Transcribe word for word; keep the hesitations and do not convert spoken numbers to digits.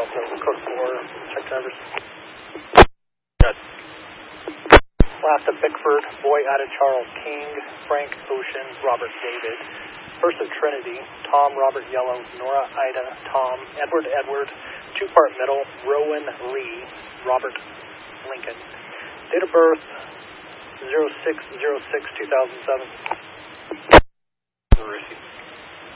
Delta, Cook four, check drivers. Good. Last at Bickford, Boy out of Charles King, Frank Ocean, Robert David. First at Trinity, Tom Robert Yellow, Nora Ida, Tom, Edward Edward, two-part middle, Rowan Lee, Robert Lincoln. Date of birth, zero six zero six two thousand seven.